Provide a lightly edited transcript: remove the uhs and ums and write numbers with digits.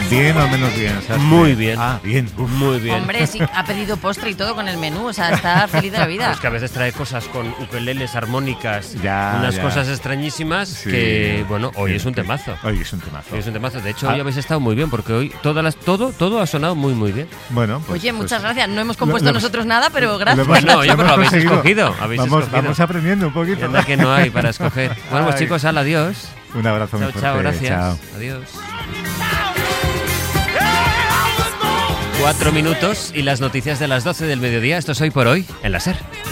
¿Bien o menos bien? ¿Sabes? Muy bien. Ah, bien. Uf, muy bien. Hombre, sí, ha pedido postre y todo con el menú, o sea, está feliz de la vida. Es que a veces trae cosas con ukeleles, armónicas, Ya, unas ya. cosas extrañísimas Sí. que, bueno, hoy Sí, es un sí. temazo. Hoy es un temazo. Hoy es un temazo. De hecho, Ah. hoy habéis estado muy bien porque hoy todo ha sonado muy, muy bien. Bueno, pues, Oye, muchas pues, gracias. No hemos compuesto lo- nosotros nada, pero lo gracias. hemos- Bueno, oye, lo pero lo hemos habéis conseguido. escogido. Habéis escogido. Vamos aprendiendo un poquito. Es la que no hay para escoger. Bueno, pues Ay. chicos, adiós. Un abrazo muy Chao, fuerte. chao, gracias. Chao. Adiós. 4 minutos y las noticias de las 12 del mediodía. Esto es Hoy por Hoy en la SER.